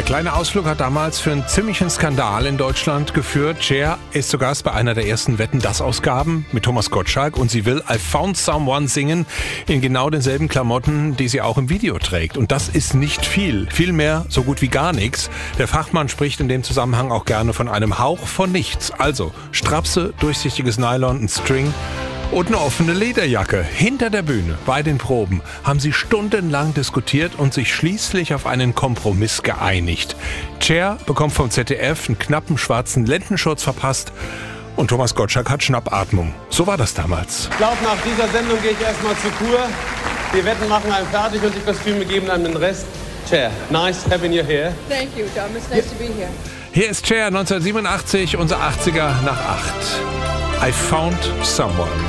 Der kleine Ausflug hat damals für einen ziemlichen Skandal in Deutschland geführt. Cher ist zu Gast bei einer der ersten Wetten, das Ausgaben mit Thomas Gottschalk und sie will I Found Someone singen in genau denselben Klamotten, die sie auch im Video trägt. Und das ist nicht viel. Vielmehr so gut wie gar nichts. Der Fachmann spricht in dem Zusammenhang auch gerne von einem Hauch von nichts. Also Strapse, durchsichtiges Nylon, ein String und eine offene Lederjacke. Hinter der Bühne, bei den Proben, haben sie stundenlang diskutiert und sich schließlich auf einen Kompromiss geeinigt. Cher bekommt vom ZDF einen knappen schwarzen Lendenschurz verpasst und Thomas Gottschalk hat Schnappatmung. So war das damals. Ich glaube, nach dieser Sendung gehe ich erstmal zur Kur. Die Wetten machen einen fertig und die Kostüme geben einem den Rest. Cher, nice having you here. Thank you, Tom. It's nice to be here. Hier ist Cher 1987, unser 80er nach 8. I Found Someone.